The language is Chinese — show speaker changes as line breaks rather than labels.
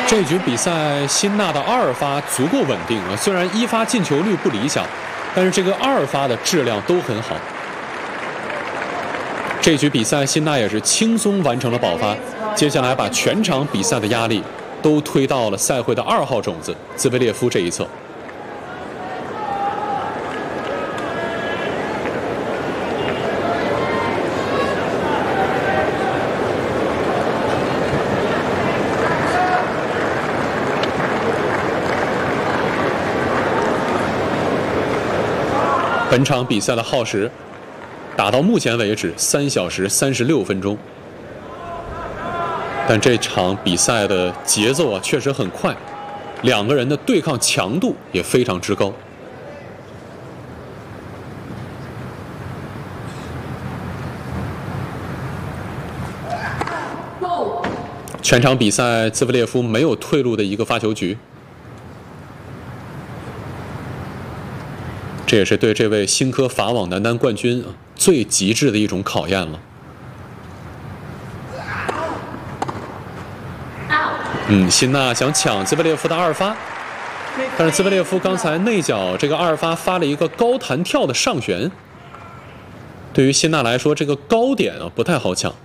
这局比赛，辛纳的2发足够稳定啊，虽然1发进球率不理想，但是这个2发的质量都很好。这局比赛，辛纳也是轻松完成了保发，接下来把全场比赛的压力都推到了赛会的2号种子兹维列夫这一侧。本场比赛的耗时打到目前为止3小时36分钟，但这场比赛的节奏啊确实很快，两个人的对抗强度也非常之高。全场比赛，兹维列夫没有退路的一个发球局。这也是对这位新科法网男单冠军最极致的一种考验了。辛纳想抢兹维列夫的2发，但是兹维列夫刚才内角这个2发发了一个高弹跳的上旋，对于辛纳来说，这个高点不太好抢。